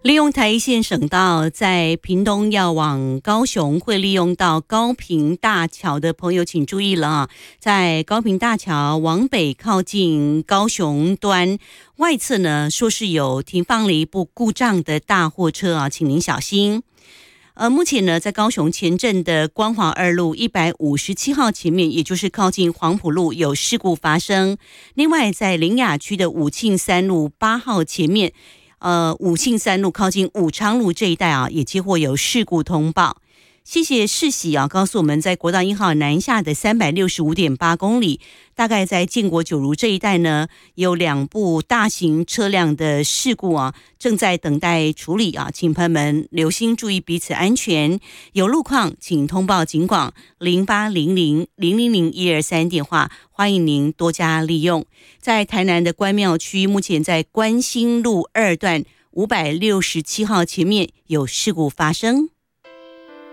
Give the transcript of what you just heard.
利用台一线省道在屏东要往高雄，会利用到高屏大桥的朋友请注意了啊！在高屏大桥往北靠近高雄端外侧呢，说是有停放了一部故障的大货车啊，请您小心。目前呢，在高雄前镇的光华二路157号前面，也就是靠近黄埔路有事故发生。另外，在苓雅区的武庆三路8号前面。武庆三路靠近武昌路这一带啊，也接获有事故通报。谢谢世喜啊，告诉我们在国道1号南下的365.8公里，大概在建国九如这一带呢，有2部大型车辆的事故啊，正在等待处理啊，请朋友们留心注意彼此安全。有路况请通报警广0800000123电话，欢迎您多加利用。在台南的关庙区，目前在关心路2段567号前面有事故发生。